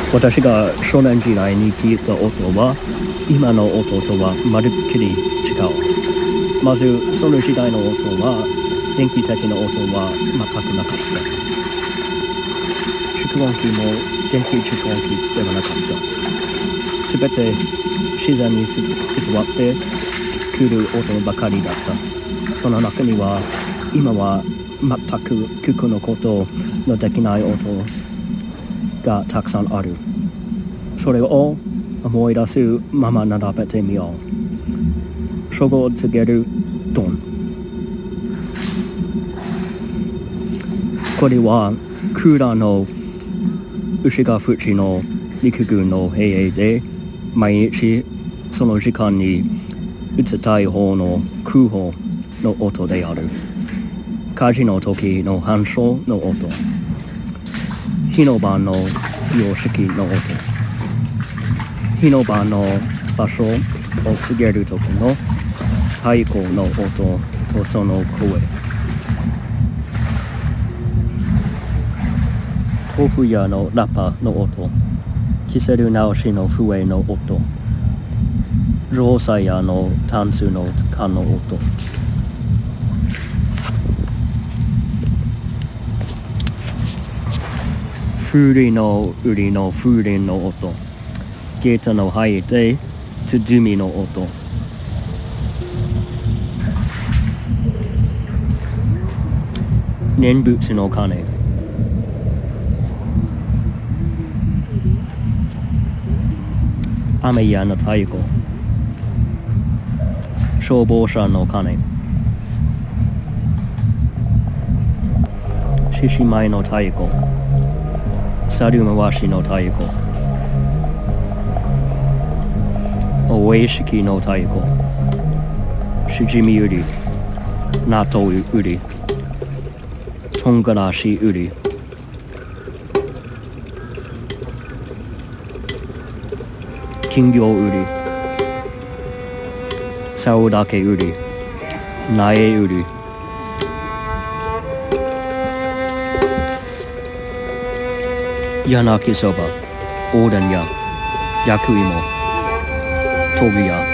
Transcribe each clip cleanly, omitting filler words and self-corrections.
私が少年時代に聞いた音は今の音とはまるっきり違う。まずその時代の音は電気的な音は全くなかった。蓄音機も電気蓄音機ではなかった。すべて自然に伝わってくる音ばかりだった。その中には今は全く聞くのことのできない音がたくさんある。それを思い出すまま並べてみよう。初号を告げるドン。これはクーラーの牛ヶ淵の陸軍の兵営で毎日その時間に撃ちたい方の空砲の音である。火事の時の反射の音。火の番の様式の音。火の番の場所を告げる時の太鼓の音とその声。豆腐屋のラッパの音。キセル直しの笛の音。城西屋のタンスの缶の音。風鈴の売りの風鈴の音。ゲートの入ってトゥドゥミの音。念仏の鐘。雨屋の太鼓。消防車の鐘。獅子舞の太鼓。猿回しの太鼓。お会式の太鼓。しじみ売り。納豆売り。とんがらし売り。金魚売り。竿だけ売り。苗売り。柳そば、おでん屋、焼く芋、豆腐屋、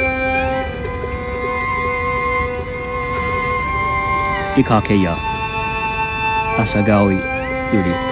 イカケ屋、朝顔売り。